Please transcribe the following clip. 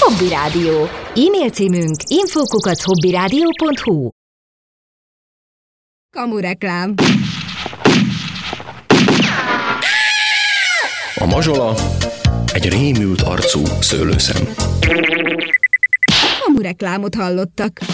Hobby Rádió. E-mail címünk info@hobbyradio.hu. Kamureklám. A mazsola egy rémült arcú szőlőszem. Kamureklámot hallottak.